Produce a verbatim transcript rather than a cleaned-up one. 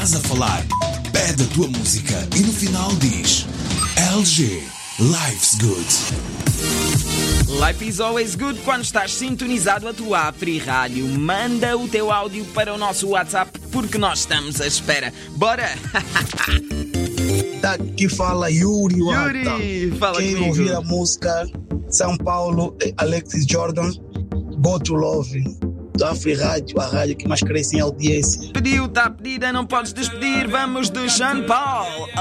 Estás a falar, pede a tua música e no final diz L G, Life's Good. Life is always good quando estás sintonizado a tua Afri Rádio. Manda o teu áudio para o nosso WhatsApp porque nós estamos à espera. Bora! Daqui fala Yuri Wata. Yuri, fala Quem comigo. ouvir a música São Paulo, Alexis Jordan, Go to Love. Do Afri Rádio, a rádio que mais cresce em audiência. Pediu, tá pedida, não podes despedir. Vamos de Sean Paul.